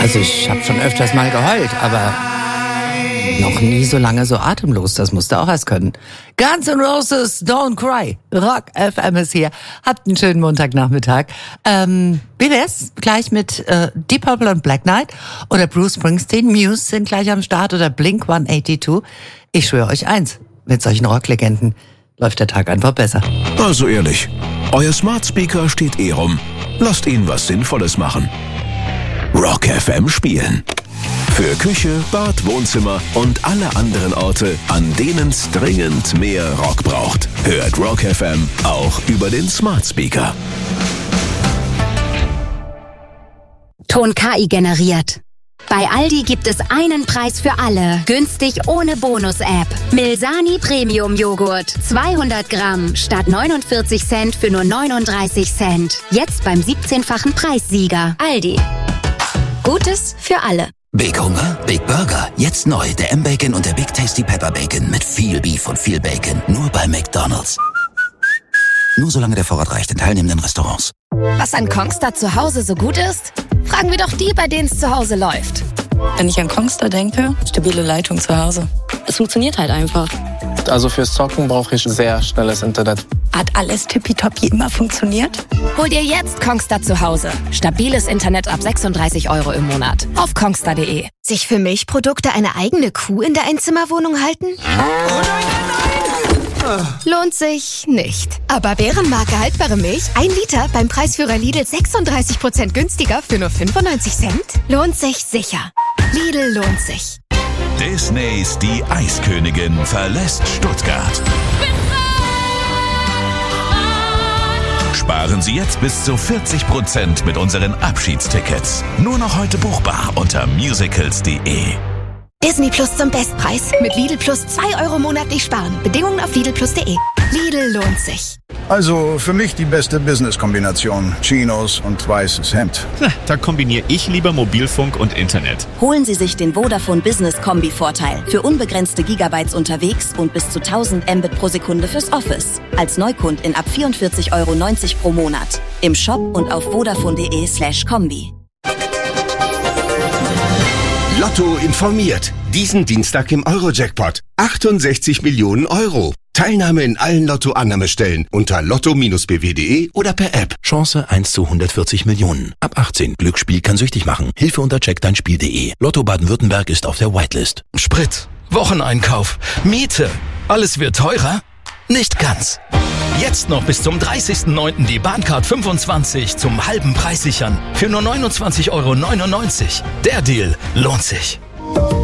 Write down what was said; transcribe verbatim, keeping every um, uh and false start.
Also ich habe schon öfters mal geheult, aber noch nie so lange so atemlos. Das musst du auch erst können. Guns N' Roses, Don't Cry. Rock F M ist hier. Habt einen schönen Montagnachmittag. Ähm, wie wär's gleich mit äh, Deep Purple und Black Knight oder Bruce Springsteen? Muse sind gleich am Start oder Blink hundertzweiundachtzig. Ich schwöre euch eins, mit solchen Rocklegenden läuft der Tag einfach besser. Also ehrlich, euer Smart Speaker steht eh rum. Lasst ihn was Sinnvolles machen. Rock F M spielen. Für Küche, Bad, Wohnzimmer und alle anderen Orte, an denen es dringend mehr Rock braucht. Hört Rock F M auch über den Smart Speaker. Ton K I generiert. Bei Aldi gibt es einen Preis für alle. Günstig ohne Bonus-App. Milsani Premium Joghurt. zweihundert Gramm statt neunundvierzig Cent für nur neununddreißig Cent. Jetzt beim siebzehnfachen Preissieger. Aldi. Gutes für alle. Big Hunger? Big Burger. Jetzt neu. Der M-Bacon und der Big Tasty Pepper Bacon. Mit viel Beef und viel Bacon. Nur bei McDonald's. Nur solange der Vorrat reicht in teilnehmenden Restaurants. Was an Kongstar zu Hause so gut ist? Fragen wir doch die, bei denen es zu Hause läuft. Wenn ich an Kongstar denke, stabile Leitung zu Hause. Es funktioniert halt einfach. Also fürs Zocken brauche ich sehr schnelles Internet. Hat alles tippitoppi immer funktioniert? Hol dir jetzt Kongstar zu Hause. Stabiles Internet ab sechsunddreißig Euro im Monat. Auf kongstar punkt de. Sich für Milchprodukte eine eigene Kuh in der Einzimmerwohnung halten? Lohnt sich nicht. Aber Bärenmarke haltbare Milch, ein Liter beim Preisführer Lidl sechsunddreißig Prozent günstiger für nur fünfundneunzig Cent? Lohnt sich sicher. Lidl lohnt sich. Disneys Die Eiskönigin verlässt Stuttgart. Sparen Sie jetzt bis zu vierzig Prozent mit unseren Abschiedstickets. Nur noch heute buchbar unter musicals punkt de. Disney Plus zum Bestpreis. Mit Lidl Plus zwei Euro monatlich sparen. Bedingungen auf lidl plus punkt de. Lidl lohnt sich. Also für mich die beste Business-Kombination. Chinos und weißes Hemd. Na, da kombiniere ich lieber Mobilfunk und Internet. Holen Sie sich den Vodafone Business Kombi-Vorteil. Für unbegrenzte Gigabytes unterwegs und bis zu tausend Mbit pro Sekunde fürs Office. Als Neukund in ab vierundvierzig Euro neunzig pro Monat. Im Shop und auf vodafone punkt de slash kombi. Lotto informiert. Diesen Dienstag im Euro-Jackpot. achtundsechzig Millionen Euro. Teilnahme in allen Lotto-Annahmestellen unter lotto Bindestrich b w punkt de oder per App. Chance eins zu hundertvierzig Millionen. Ab achtzehn. Glücksspiel kann süchtig machen. Hilfe unter check dein Spiel punkt de. Lotto Baden-Württemberg ist auf der Whitelist. Sprit, Wocheneinkauf, Miete. Alles wird teurer? Nicht ganz. Jetzt noch bis zum dreißigsten neunten die Bahncard fünfundzwanzig zum halben Preis sichern. Für nur neunundzwanzig Euro neunundneunzig. Der Deal lohnt sich.